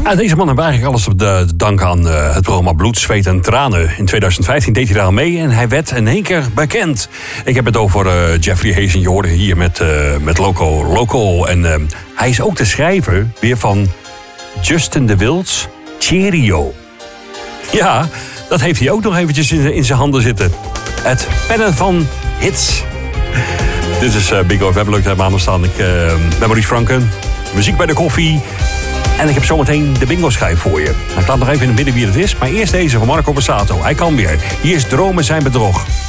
En deze man heeft eigenlijk alles te danken aan het programma Bloed, Zweet en Tranen. In 2015 deed hij daar aan mee en hij werd in één keer bekend. Ik heb het over Jeffrey Hayes en je hoorde hier met Loco. En hij is ook de schrijver weer van Justin de Wilds Cheerio. Ja, dat heeft hij ook nog eventjes in zijn handen zitten. Het pennen van hits. Dit is Bingo. We hebben leuk maandag staan. Ik ben Maurice Franken. Muziek bij de koffie. En ik heb zometeen de bingo schijf voor je. Nou, ik laat nog even in het midden wie het is. Maar eerst deze van Marco Borsato. Hij kan weer. Hier is Dromen zijn bedrog.